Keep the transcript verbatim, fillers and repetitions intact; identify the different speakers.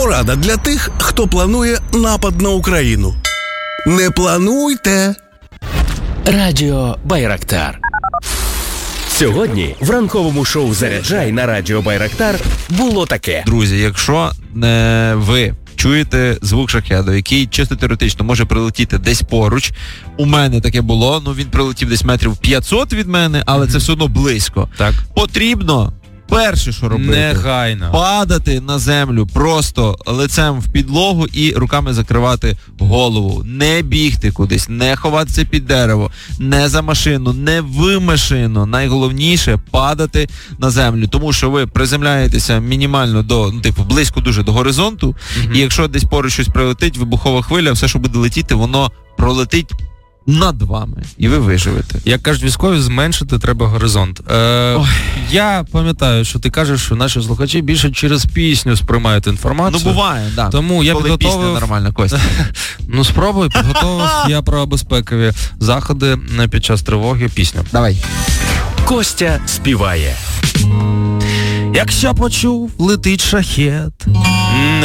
Speaker 1: Порада для тих, хто планує напад на Україну. Не плануйте.
Speaker 2: Радіо Байрактар. Сьогодні в ранковому шоу «Заряджай» на Радіо Байрактар було таке.
Speaker 3: Друзі, якщо не ви чуєте звук шахеду, який чисто теоретично може прилетіти десь поруч, у мене таке було, ну він прилетів десь метрів п'ятсот від мене, але mm-hmm. це все одно близько.
Speaker 4: Так.
Speaker 3: Потрібно перше, що робити,
Speaker 4: негайно
Speaker 3: падати на землю просто лицем в підлогу і руками закривати голову. Не бігти кудись, не ховатися під дерево, не за машину, не в машину. Найголовніше падати на землю, тому що ви приземляєтеся мінімально до, ну, типу, близько дуже до горизонту, mm-hmm. і якщо десь поруч щось прилетить, вибухова хвиля, все, що буде летіти, воно пролетить над вами, і ви виживете.
Speaker 4: Як кажуть військові, зменшити треба горизонт. Е, я пам'ятаю, що ти кажеш, що наші слухачі більше через пісню сприймають інформацію.
Speaker 3: Ну, буває, так. Да.
Speaker 4: Тому я
Speaker 3: Коли
Speaker 4: підготовив...
Speaker 3: пісня нормальна, Костя.
Speaker 4: Ну, спробуй, підготовив я про безпекові заходи під час тривоги пісню.
Speaker 3: Давай.
Speaker 2: Костя співає.
Speaker 4: Якщо почув, летить шахет,